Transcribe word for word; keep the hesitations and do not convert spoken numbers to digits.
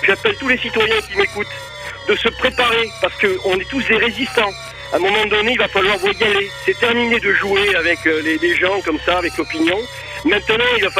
j'appelle tous les citoyens qui m'écoutent de se préparer, parce qu'on est tous des résistants. À un moment donné, il va falloir y aller. C'est terminé de jouer avec les, les gens comme ça, avec l'opinion. Maintenant, il va falloir